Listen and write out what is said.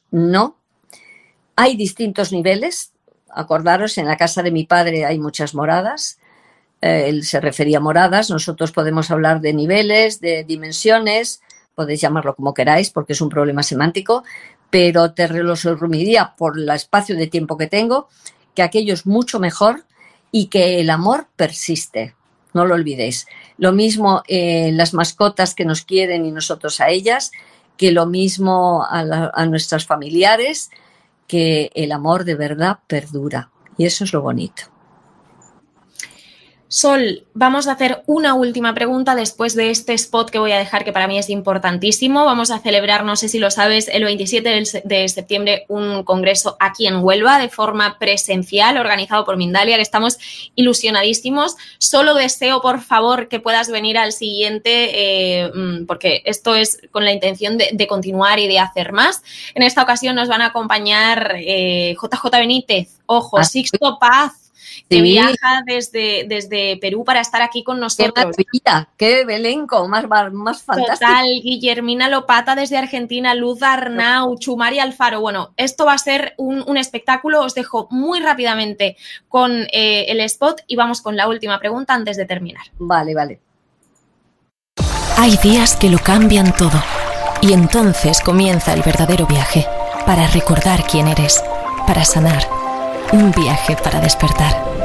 no. Hay distintos niveles. Acordaros, en la casa de mi padre hay muchas moradas. Él se refería a moradas. Nosotros podemos hablar de niveles, de dimensiones, podéis llamarlo como queráis porque es un problema semántico, pero te lo resumiría por el espacio de tiempo que tengo, que aquello es mucho mejor y que el amor persiste. No lo olvidéis. Lo mismo las mascotas que nos quieren y nosotros a ellas, que lo mismo a nuestros familiares, que el amor de verdad perdura. Y eso es lo bonito. Sol, vamos a hacer una última pregunta después de este spot que voy a dejar, que para mí es importantísimo. Vamos a celebrar, no sé si lo sabes, el 27 de septiembre un congreso aquí en Huelva de forma presencial, organizado por Mindalia, que estamos ilusionadísimos. Solo deseo, por favor, que puedas venir al siguiente, porque esto es con la intención de continuar y de hacer más. En esta ocasión nos van a acompañar JJ Benítez, ojo, Sixto Paz, que viaja desde Perú para estar aquí con nosotros. ¡Qué maravilla! ¡Qué elenco más fantástico! Total, Guillermina Lopata desde Argentina, Luz Arnau, Chumari Alfaro. Bueno, esto va a ser un espectáculo. Os dejo muy rápidamente con el spot y vamos con la última pregunta antes de terminar. Vale. Hay días que lo cambian todo y entonces comienza el verdadero viaje para recordar quién eres, para sanar. Un viaje para despertar.